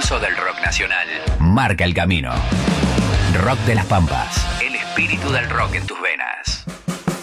pulso del rock nacional. Marca el camino. Rock de las Pampas. El espíritu del rock en tus venas.